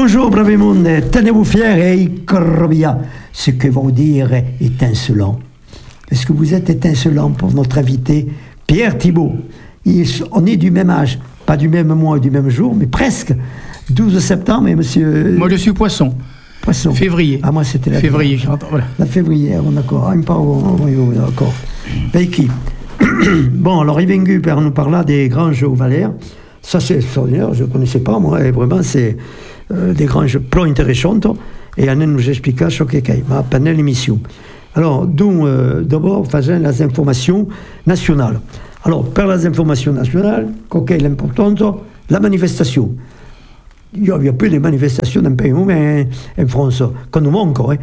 Bonjour, brave monde, tenez-vous fiers et icrobia, ce que vous dire est étincelant. Est-ce que vous êtes étincelant pour notre invité Pierre Thibault? On est du même âge, pas du même mois et du même jour, mais presque. 12 septembre, et monsieur... Moi, je suis Poisson. Poisson. Février. Ah, moi, c'était la... Février, voilà. La février, d'accord. Ah, d'accord. Ben, qui bon, alors, il est venu pour nous parler des grands jeux au Valais. Ça, c'est extraordinaire, je ne connaissais pas, moi, et vraiment, c'est des grands jeux plutôt intéressants, et Anne nous expliqua ce qu'il y a pendant l'émission. Alors, d'abord, faisons les informations nationales. Alors, pour les informations nationales, qu'est-ce qui est important? La manifestation. Il n'y a plus de manifestations dans le pays humain en France, comme nous encore.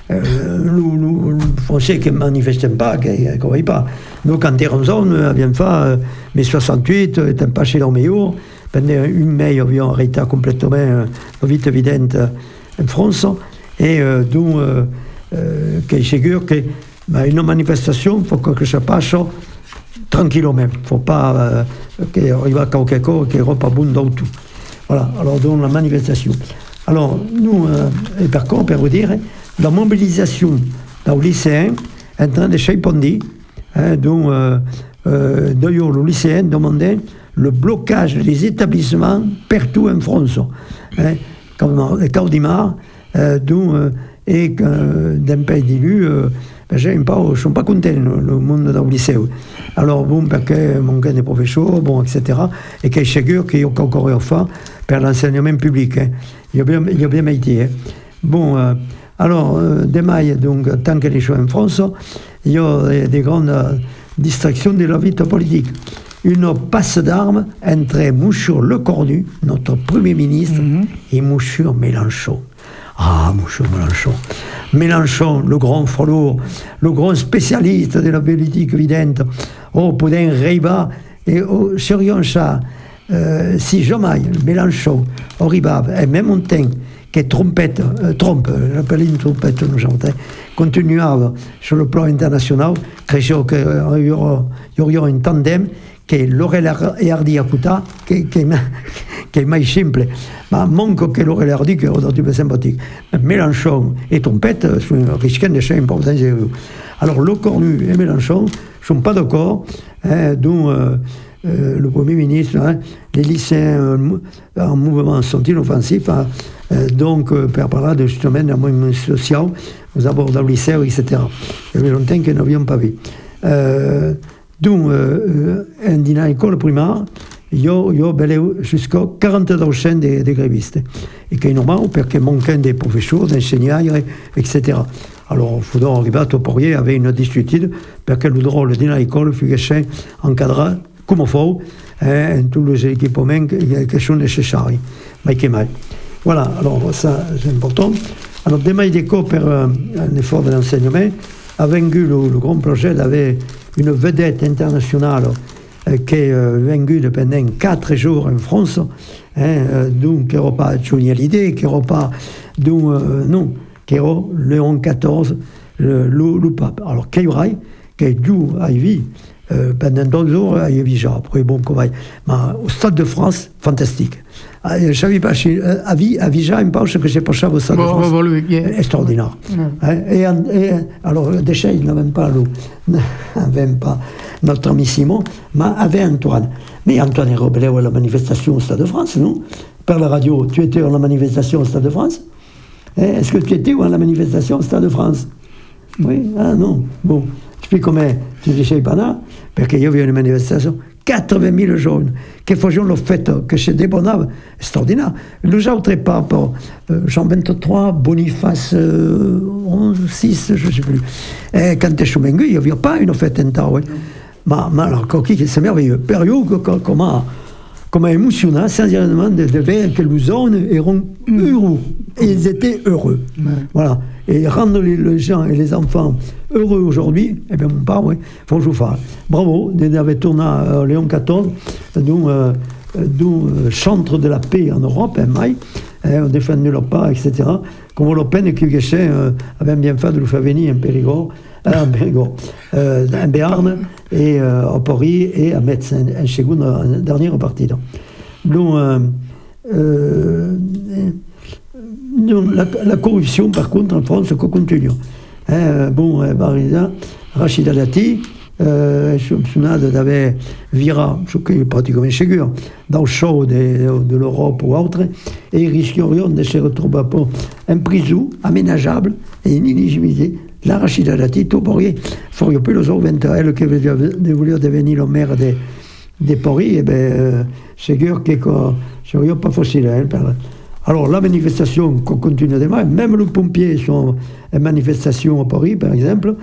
Nous, Français qui ne manifestent pas, qui ne croient pas. Nous, quand on zone, avions fait mai 68, étant pas chez leur meilleur, pendant une mai, nous avions arrêté complètement vite évidente en France. Et donc, c'est sûr qu'une manifestation, il faut que ça passe tranquillement. Il ne faut pas qu'il arrive à quelque chose qui n'est pas bon dans tout. Voilà, alors donc la manifestation. Alors, nous, par contre, pour vous dire, la mobilisation dans les lycéens est en train de s'épandir. Donc, d'ailleurs, les lycéens demandaient le blocage des établissements partout en France. Comme le Caudimar, et d'un pays d'élu, je ne suis pas content, le monde dans le lycée. Alors, bon, parce que manque des professeurs, bon, etc. Et qu'il est sûr qu'il y a encore à faire pour l'enseignement public. Il y a bien été. Bon, alors, demain, donc, tant qu'il est en France, il y a des grandes distractions de la vie politique. Une passe d'armes entre Mouchur Lecornu, notre Premier ministre, et Mouchur Mélenchon. Ah, Mouchur Mélenchon. Mélenchon, le grand frollo, le grand spécialiste de la politique évidente. Oh, Poudin Reiba, et oh, serions ça, si jamais Mélenchon, Oriba, et même on tient que trompe, j'appelle une trompette, nous j'entends, continuava sur le plan international, créons qu'il y aura un tandem qui est Laurel et Hardy Akuta, qui est plus simple. Mais manque que Laurel et Hardy, qui est aujourd'hui plus sympathique. Mélenchon et Trompette risquent de faire important. Alors, Lecornu et Mélenchon ne sont pas d'accord, dont le Premier ministre, les lycéens en mouvement sont inoffensifs, donc, par là, de justement, d'un mouvement social, aux abords d'un lycée, etc. Il y a longtemps que nous n'avions pas vu. Donc, dans l'école primaire, il y a jusqu'à 42% de grévistes. Et qui est normal, parce qu'il manque des professeurs, d'enseignants, etc. Alors, il faudra arriver à Toporier avec une dispute, parce que le drôle de l'école fut encadré comme il faut, tous les équipements qui sont nécessaires. Mais qui mal. Voilà, alors ça, c'est important. Alors, demain, il découvre pour un effort de l'enseignement, a vaincu le grand projet d'avoir une vedette internationale qui est venue pendant 4 jours en France, donc qui n'aura pas Johnny Hallyday, qui n'aura pas, non, qui aura Léon XIV, le pape. Alors, qui aura, qui est dû à vie pendant 2 jours à Evija, après bon travail. Mais au Stade de France, fantastique. Je ne savais pas, à Vija, il me pense que j'ai pas ça au Stade de France. Extraordinaire. Et alors, déjà, il n'avait pas notre ami Simon, mais avait Antoine. Mais Antoine est rebellé à la manifestation au Stade de France, non? Par la radio, tu étais à la manifestation au Stade de France? Est-ce que tu étais à la manifestation au Stade de France? Oui? Ah non. Bon. Puis comment tu disais pas là, parce qu'il y avait une manifestation, 80 000 jeunes qui faisaient le fait que c'est débonable, extraordinaire. Les autres pas pour Jean 23, Boniface 11, 6, je ne sais plus. Et quand tu es choumengu, il n'y avait pas une fête en temps. Mais alors, c'est merveilleux. Période, comment émotionnant, sincèrement, de voir que les zones eront heureux. Et ils étaient heureux. Voilà. Et rendre les gens et les enfants heureux aujourd'hui, eh bien, mon père, oui, faut que je fasse. Bravo, on avait tourné à Léon XIV, d'où chantre de la paix en Europe, maille, on défendait leur part, etc. Comme le peine qui avait bien fait de le faire venir en Périgord, en Béarn, et à Paris, et à Metz, en seconde, en dernière partie. Donc, Donc, la corruption, par contre, en France, continue. Par exemple, Rachida Dati, soupçonnade d'avoir viré, ce qui est pratiquement sûr, dans le show de l'Europe ou autre, et ils risquerions de se retrouver en prison aménageable et inéligibilité. La Rachida Dati, tout pour rien, il plus le jour 20, elle qui voulait devenir le maire des Paris, et bien, c'est sûr que ce serait pas facile. Alors, la manifestation continue demain, même les pompiers sont en manifestation à Paris, par exemple,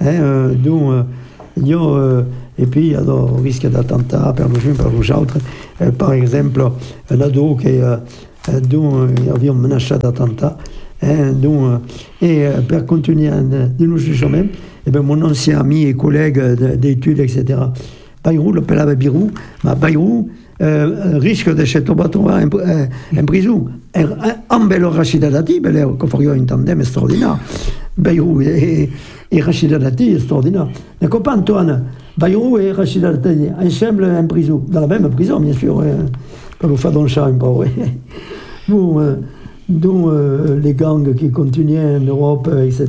et puis il y a des risques d'attentats par les autres. Par exemple, un ado dont il y avait un menace d'attentat. Et pour continuer de nous juger même, mon ancien ami et collègue d'études, etc., Bayrou, l'appelait Birou, mais Bayrou risque de se trouver en prison. En bel Rachida Dati, qu'on ferait un tandem extraordinaire. Bayrou et Rachida Dati, extraordinaire. Ne comprends pas, Antoine? Bayrou et Rachida Dati, ensemble en prison. Dans la même prison, bien sûr, pour le faire dans le chat, un peu, dont les gangs qui continuent en Europe, etc.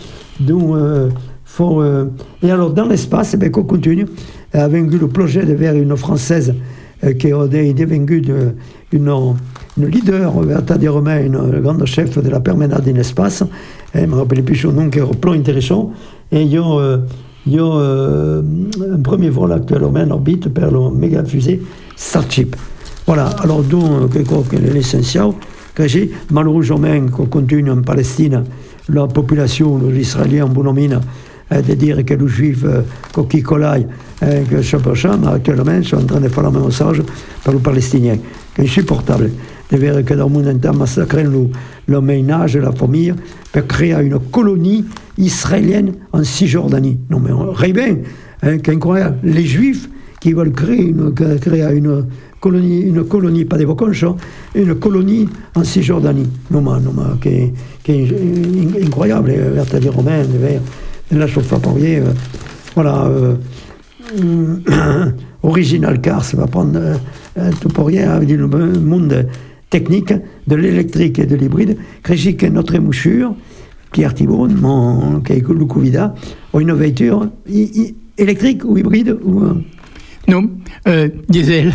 Et alors, dans l'espace, qu'on continue, a vaincu le projet de vers une Française qui a devenu une leader, vertadirement une grande chef de la permanence de l'espace. Je ne me rappelle plus son nom, qui est un plan intéressant. Et il y a un premier vol actuellement en orbite par le méga fusée Starship. Voilà, alors donc, c'est l'essentiel. Malheureusement, qu'on continue en Palestine, la population, les Israéliens, bonhomine, de dire que les Juifs, qui collent, que ce prochain, mais actuellement, sont en train de faire le même message pour les Palestiniens. C'est insupportable de voir que dans le monde entier massacrer le ménage, la famille, pour créer une colonie israélienne en Cisjordanie. Non, mais rêve, c'est incroyable. Les Juifs qui veulent créer une colonie, pas des vacances, une colonie en Cisjordanie. Non, qui est incroyable, c'est-à-dire romain, de la chauffe à Poirier. Voilà. Original Cars va prendre tout pour rien, avec le monde technique de l'électrique et de l'hybride. Crégique est notre mouchure, Pierre Thibault, qui est le Covida, ou une voiture électrique ou hybride ou non, diesel.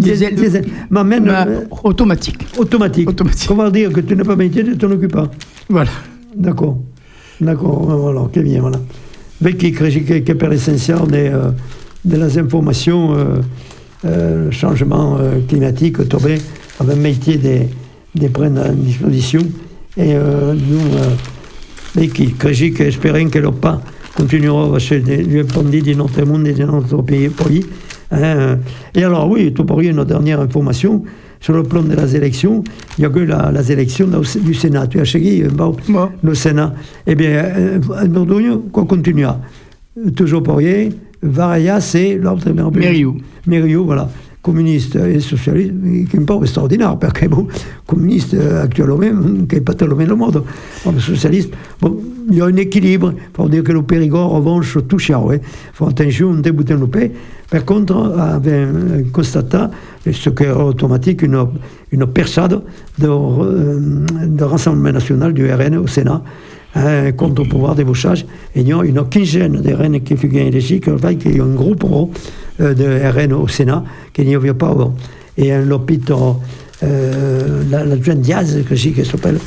Automatique. Automatique. Comment dire que tu n'as pas métier, tu t'en occupes pas. Voilà. D'accord, voilà, c'est bien, voilà. Mais qui est per l'essentiel de les informations, changement climatique, tombé, avec un métier de prendre en disposition. Et nous, qui espérons que le pas continuera à se répandre de notre monde et de notre pays. Et alors, oui, tout pour rien, une dernière information. Sur le plan de les élections, il y a que les élections du Sénat. Tu as suivi le Sénat. Eh bien, nous continuons. Toujours pour rien. Varaya, c'est l'autre. Mériou, voilà. Communiste et socialiste, qui est un peu extraordinaire, parce que communiste actuellement, qui n'est pas tout le même monde. Le socialiste, il y a un équilibre. Il faut dire que le Périgord, en revanche, tout cher. Il faut attention, on débute le pays. Par contre, on constate ce qui est automatique, une perçade de Rassemblement national du RN au Sénat contre le pouvoir débauchage. Et il y a une quinzaine de RN qui figurent élégies, qui y a un groupe de RN au Sénat qui n'y avait pas avant. Et un l'hôpital, la jeune Diaz, qui s'appelle,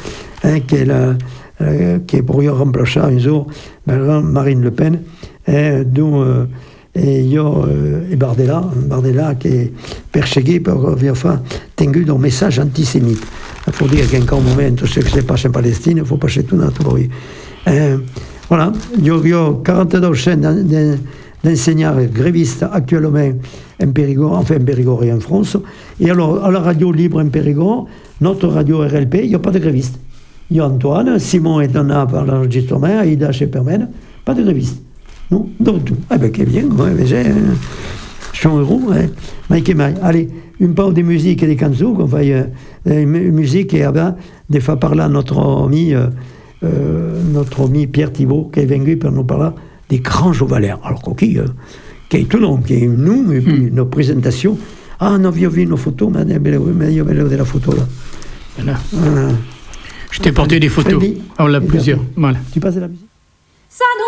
qui est pour y remplacer un jour Marine Le Pen, dont et il y a Bardella qui est perségué pour avoir tengu un message antisémite. Il faut dire qu'en un moment, tout ce qui se passe en Palestine, il faut passer tout dans tout le voilà, il y a 42 chaînes d'enseignants grévistes actuellement en Périgord, enfin en Périgord et en France. Et alors, à la radio libre en Périgord, notre radio RLP, il n'y a pas de grévistes. Il y a Antoine, Simon est en a par l'enregistrement, Aïda chez Permen, pas de grévistes. Non, donc tout. Ah ben, c'est bien, j'ai 100 €, Mike. Allez, une part de musique et des canzons, qu'on fait une musique et avant, des fois par là, notre ami Pierre Thibault, qui est venu pour nous parler des grands Valère. Alors, qui est tout le monde, qui est nous, et puis nos présentations. Ah, on a vu nos photos, mais il y avait de la photo là. Voilà. Je t'ai porté des photos. Oui. On l'a plusieurs. Voilà. Tu passes la musique? Ça nous